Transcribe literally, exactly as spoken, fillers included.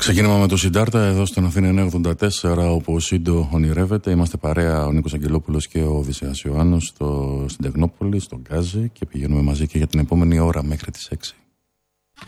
Ξεκίνημα με το Συντάρτα εδώ στον Αθήνα εννιακόσια ογδόντα τέσσερα, όπου ο Σύντο ονειρεύεται. Είμαστε παρέα ο Νίκος Αγγελόπουλος και ο Οδυσσέας Ιωάννους στο, στην Τεχνόπολη, στον Γκάζι, και πηγαίνουμε μαζί και για την επόμενη ώρα μέχρι τις έξι.